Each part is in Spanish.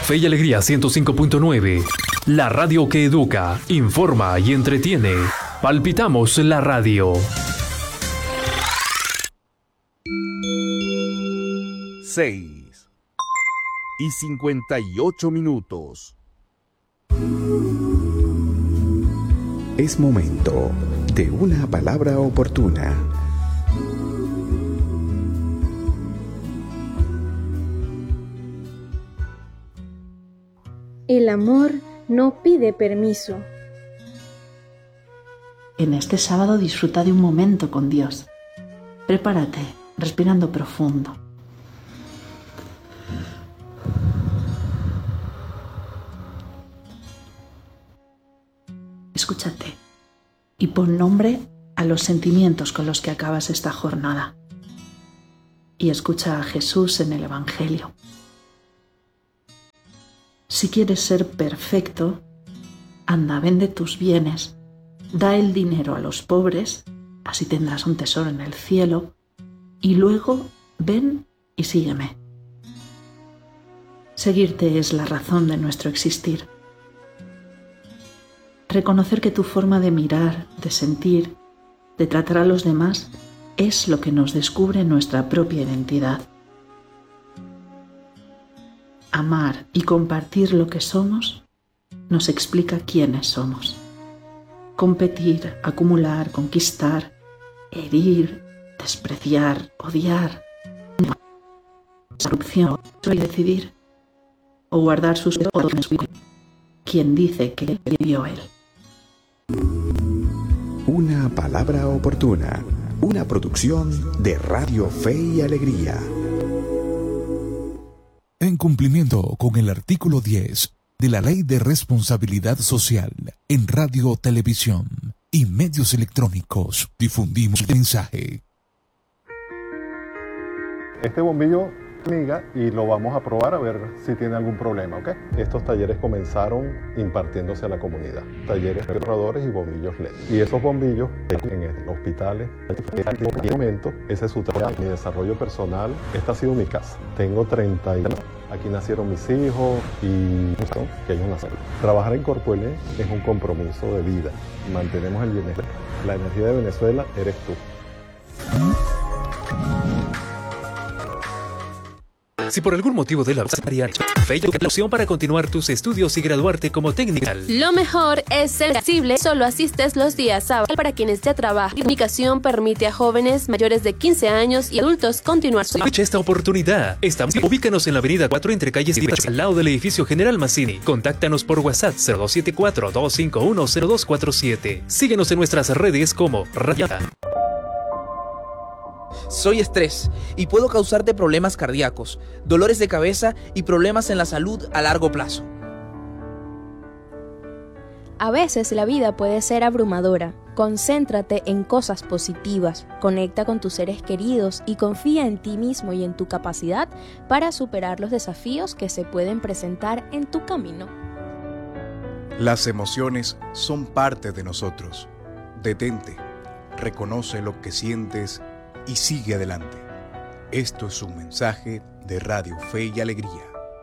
Fe y Alegría 105.9. La radio que educa, informa y entretiene. Palpitamos la radio. 6:58. Es momento de una palabra oportuna. El amor no pide permiso. En este sábado disfruta de un momento con Dios. Prepárate, respirando profundo. Escúchate y pon nombre a los sentimientos con los que acabas esta jornada. Y escucha a Jesús en el Evangelio. Si quieres ser perfecto, anda, vende tus bienes, da el dinero a los pobres, así tendrás un tesoro en el cielo, y luego ven y sígueme. Seguirte es la razón de nuestro existir. Reconocer que tu forma de mirar, de sentir, de tratar a los demás es lo que nos descubre nuestra propia identidad. Amar y compartir lo que somos nos explica quiénes somos. Competir, acumular, conquistar, herir, despreciar, odiar, corrupción, decidir o guardar sus ojos. ¿Quién dice que vivió él? Una palabra oportuna. Una producción de Radio Fe y Alegría. En cumplimiento con el artículo 10 de la Ley de Responsabilidad Social en Radio, Televisión y Medios Electrónicos, difundimos el mensaje. Este bombillo amiga y lo vamos a probar a ver si tiene algún problema, ¿ok? Estos talleres comenzaron impartiéndose a la comunidad. Talleres de ahorradores y bombillos LED. Y esos bombillos en hospitales, en este momento, ese es su trabajo. Mi desarrollo personal, esta ha sido mi casa. Tengo 30 años. Aquí nacieron mis hijos y que ellos nacieron. Trabajar en Corpoelec es un compromiso de vida. Mantenemos el bienestar. La energía de Venezuela eres tú. Si por algún motivo de la vida, Fe es la opción para continuar tus estudios y graduarte como técnica. Lo mejor es ser flexible, solo asistes los días sábados para quienes ya trabajan. La aplicación permite a jóvenes mayores de 15 años y adultos continuar su... Aprovecha esta oportunidad. Ubícanos en la avenida 4 entre calles y al lado del edificio General Mazzini. Contáctanos por WhatsApp 0274-251-0247. Síguenos en nuestras redes como Rayada. Soy estrés y puedo causarte problemas cardíacos, dolores de cabeza y problemas en la salud a largo plazo. A veces la vida puede ser abrumadora. Concéntrate en cosas positivas, conecta con tus seres queridos y confía en ti mismo y en tu capacidad para superar los desafíos que se pueden presentar en tu camino. Las emociones son parte de nosotros. Detente, reconoce lo que sientes y sigue adelante. Esto es un mensaje de Radio Fe y Alegría.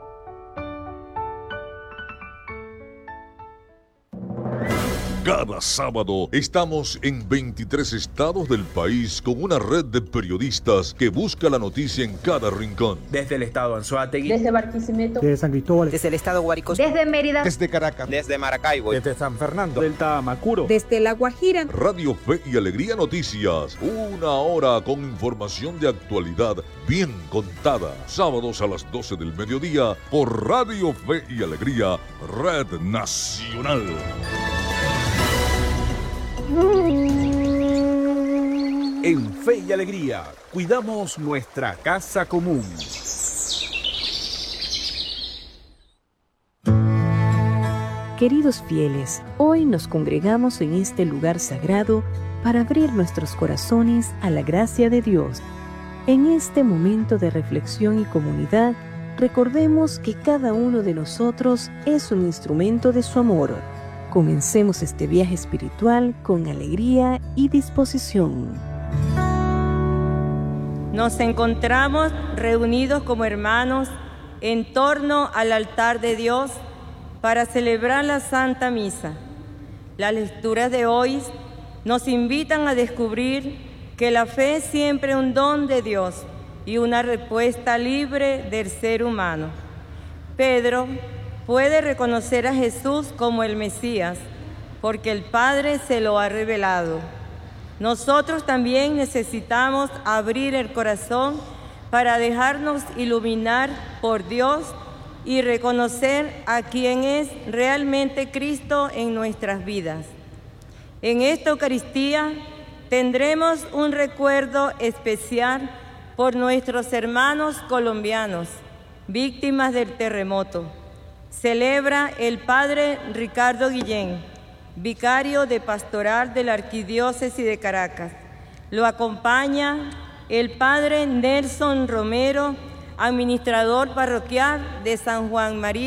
Cada sábado estamos en 23 estados del país con una red de periodistas que busca la noticia en cada rincón. Desde el estado Anzoátegui, desde Barquisimeto, desde San Cristóbal, desde el estado Guárico, desde Mérida, desde Caracas, desde Maracaibo, desde San Fernando, del Tamacuro, desde La Guajira. Radio Fe y Alegría Noticias, una hora con información de actualidad bien contada. Sábados a las 12 del mediodía por Radio Fe y Alegría, Red Nacional. En Fe y Alegría, cuidamos nuestra casa común. Queridos fieles, hoy nos congregamos en este lugar sagrado para abrir nuestros corazones a la gracia de Dios. En este momento de reflexión y comunidad, recordemos que cada uno de nosotros es un instrumento de su amor. Comencemos este viaje espiritual con alegría y disposición. Nos encontramos reunidos como hermanos en torno al altar de Dios para celebrar la Santa Misa. Las lecturas de hoy nos invitan a descubrir que la fe es siempre un don de Dios y una respuesta libre del ser humano. Pedro puede reconocer a Jesús como el Mesías, porque el Padre se lo ha revelado. Nosotros también necesitamos abrir el corazón para dejarnos iluminar por Dios y reconocer a quien es realmente Cristo en nuestras vidas. En esta Eucaristía tendremos un recuerdo especial por nuestros hermanos colombianos, víctimas del terremoto. Celebra el Padre Ricardo Guillén, vicario de Pastoral de la Arquidiócesis de Caracas. Lo acompaña el Padre Nelson Romero, administrador parroquial de San Juan María